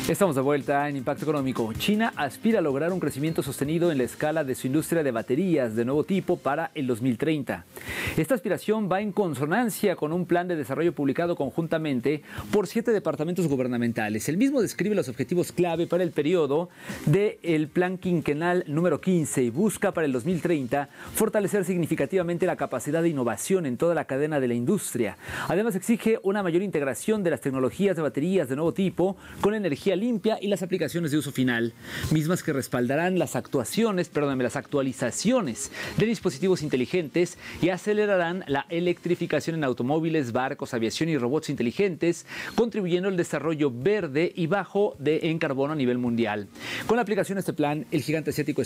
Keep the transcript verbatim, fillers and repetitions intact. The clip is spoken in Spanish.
Estamos de vuelta en Impacto Económico. China aspira a lograr un crecimiento sostenido en la escala de su industria de baterías de nuevo tipo para el dos mil treinta. Esta aspiración va en consonancia con un plan de desarrollo publicado conjuntamente por siete departamentos gubernamentales. El mismo describe los objetivos clave para el periodo del Plan Quinquenal número quince y busca para el dos mil treinta fortalecer significativamente la capacidad de innovación en toda la cadena de la industria. Además, exige una mayor integración de las tecnologías de baterías de nuevo tipo con energía limpia y las aplicaciones de uso final, mismas que respaldarán las actuaciones, perdóname, las actualizaciones de dispositivos inteligentes y acelerarán la electrificación en automóviles, barcos, aviación y robots inteligentes, contribuyendo al desarrollo verde y bajo de, en carbono a nivel mundial. Con la aplicación de este plan, el gigante asiático